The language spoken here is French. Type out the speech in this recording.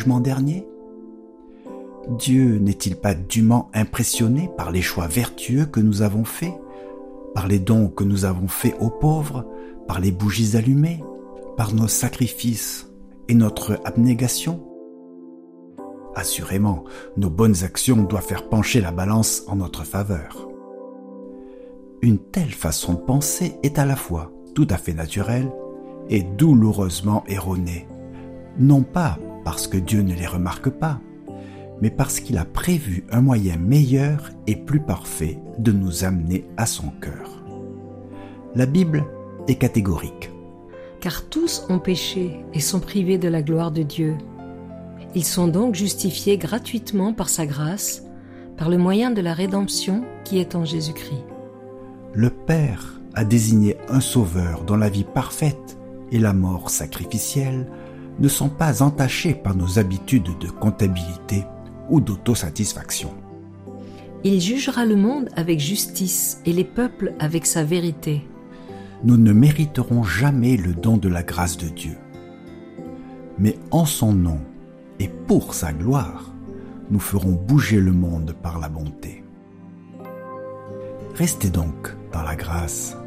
jugement dernier? Dieu n'est-il pas dûment impressionné par les choix vertueux que nous avons faits, par les dons que nous avons faits aux pauvres, par les bougies allumées, par nos sacrifices et notre abnégation? Assurément, nos bonnes actions doivent faire pencher la balance en notre faveur. Une telle façon de penser est à la fois tout à fait naturelle et douloureusement erronée, non pas parce que Dieu ne les remarque pas, mais parce qu'il a prévu un moyen meilleur et plus parfait de nous amener à son cœur. La Bible est catégorique. Car tous ont péché et sont privés de la gloire de Dieu. Ils sont donc justifiés gratuitement par sa grâce, par le moyen de la rédemption qui est en Jésus-Christ. Le Père a désigné un sauveur dont la vie parfaite et la mort sacrificielle ne sont pas entachées par nos habitudes de comptabilité ou d'autosatisfaction. Il jugera le monde avec justice et les peuples avec sa vérité. Nous ne mériterons jamais le don de la grâce de Dieu. Mais en son nom et pour sa gloire, nous ferons bouger le monde par la bonté. Restez donc dans la grâce